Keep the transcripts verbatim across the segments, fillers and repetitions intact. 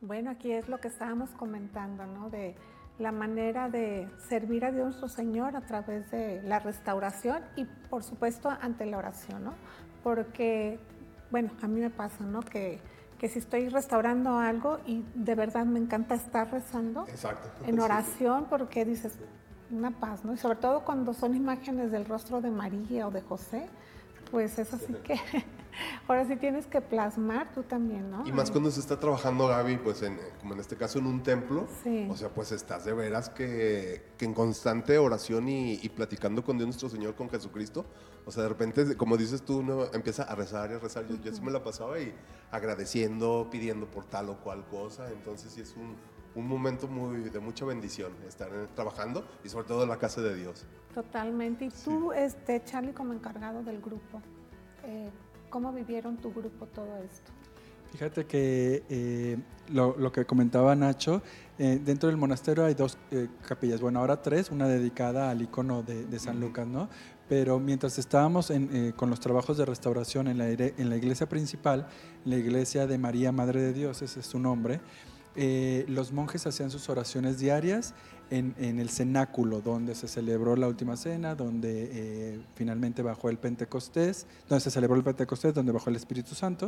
Bueno, aquí es lo que estábamos comentando, ¿no? De la manera de servir a Dios nuestro Señor a través de la restauración y, por supuesto, ante la oración, ¿no? Porque, bueno, a mí me pasa, ¿no? Que, que si estoy restaurando algo y de verdad me encanta estar rezando Exacto. en oración, porque dices, una paz, ¿no? Y sobre todo cuando son imágenes del rostro de María o de José, pues es así que ahora sí tienes que plasmar tú también, ¿no? Y más Ay, cuando se está trabajando, Gaby, pues en, como en este caso en un templo, sí. o sea, pues estás de veras que, que en constante oración y, y platicando con Dios nuestro Señor, con Jesucristo. O sea, de repente, como dices tú, uno empieza a rezar y a rezar. Yo, yo sí me la pasaba y agradeciendo, pidiendo por tal o cual cosa. Entonces sí es un, un momento muy de mucha bendición estar en- trabajando y sobre todo en la casa de Dios. Totalmente. Y Sí. tú, este, Charlie, como encargado del grupo, eh, ¿cómo vivieron tu grupo todo esto? Fíjate que eh, lo, lo que comentaba Nacho, eh, dentro del monasterio hay dos eh, capillas, bueno, ahora tres, una dedicada al icono de, de San Lucas, ¿no? Pero mientras estábamos en, eh, con los trabajos de restauración en la, en la iglesia principal, la iglesia de María, Madre de Dios, ese es su nombre, eh, los monjes hacían sus oraciones diarias en, en el cenáculo, donde se celebró la última cena, donde eh, finalmente bajó el Pentecostés, donde se celebró el Pentecostés, donde bajó el Espíritu Santo.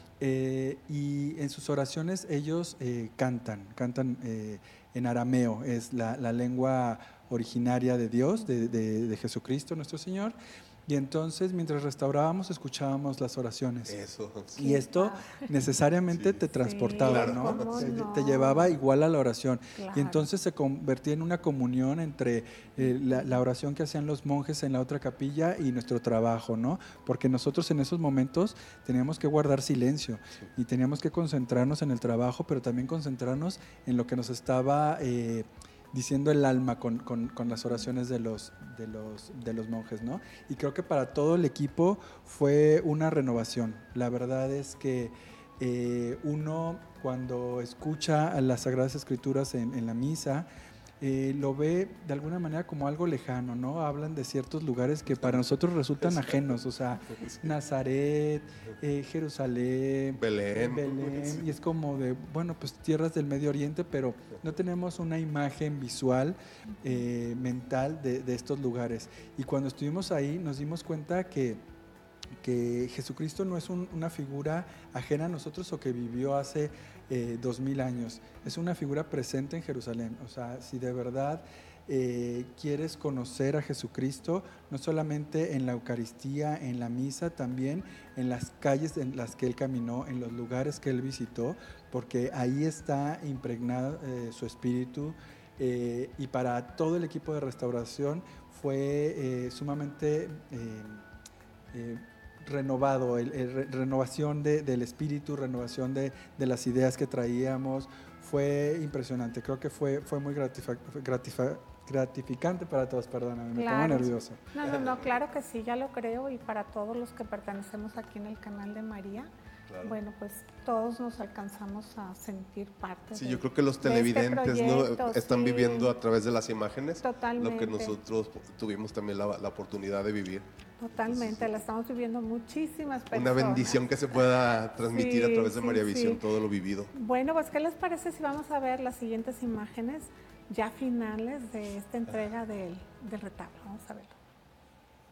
Eh, y en sus oraciones ellos eh, cantan, cantan eh, en arameo, es la, la lengua originaria de Dios, de, de, de Jesucristo nuestro Señor. Y entonces mientras restaurábamos escuchábamos las oraciones. Eso. Y esto necesariamente Sí. te transportaba, Sí, ¿no? ¿cómo Te, no? te llevaba igual a la oración. Claro. Y entonces se convertía en una comunión entre eh, la, la oración que hacían los monjes en la otra capilla y nuestro trabajo, ¿no? Porque nosotros en esos momentos teníamos que guardar silencio y teníamos que concentrarnos en el trabajo, pero también concentrarnos en lo que nos estaba eh, diciendo el alma con, con, con las oraciones de los, de, los, de los monjes, ¿no? Y creo que para todo el equipo fue una renovación. La verdad es que eh, uno cuando escucha las Sagradas Escrituras en, en la misa, eh, lo ve de alguna manera como algo lejano, ¿no? Hablan de ciertos lugares que para nosotros resultan ajenos, o sea, Nazaret, eh, Jerusalén, Belén. Belén, Sí. y es como de, bueno, pues tierras del Medio Oriente, pero no tenemos una imagen visual, eh, mental de, de estos lugares. Y cuando estuvimos ahí nos dimos cuenta que que Jesucristo no es un, una figura ajena a nosotros o que vivió hace eh, dos mil años, es una figura presente en Jerusalén. O sea, si de verdad eh, quieres conocer a Jesucristo, no solamente en la Eucaristía, en la misa, también en las calles en las que Él caminó, en los lugares que Él visitó, porque ahí está impregnado eh, su espíritu. Eh, y para todo el equipo de restauración fue eh, sumamente eh, eh, renovado, el, el re, renovación de, del espíritu, renovación de, de las ideas que traíamos. Fue impresionante, creo que fue, fue muy gratific, gratific, gratificante para todos, perdóname, me Claro. pongo nervioso. No, no, no, claro que sí, ya lo creo, y para todos los que pertenecemos aquí en el canal de María, claro. Bueno, pues todos nos alcanzamos a sentir parte Sí, de, yo creo que los televidentes este proyecto, ¿no? están sí, viviendo a través de las imágenes totalmente. lo que nosotros tuvimos también la, la oportunidad de vivir. Totalmente, Entonces, la estamos viviendo muchísimas personas. Una bendición que se pueda transmitir sí, a través de sí, María Visión, sí. todo lo vivido. Bueno, pues ¿qué les parece si vamos a ver las siguientes imágenes ya finales de esta entrega del, del retablo? Vamos a verlo.